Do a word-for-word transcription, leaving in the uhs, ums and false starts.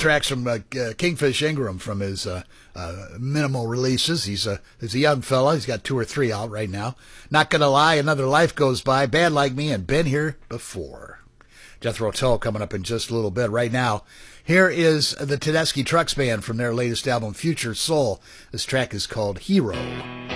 tracks from uh, uh, Kingfish Ingram from his uh, uh, minimal releases. He's a, he's a young fella. He's got two or three out right now. Not Gonna Lie, Another Life Goes By, Bad Like Me, and Been Here Before. Jethro Tull coming up in just a little bit. Right now, here is the Tedeschi Trucks Band from their latest album, Future Soul. This track is called Hero.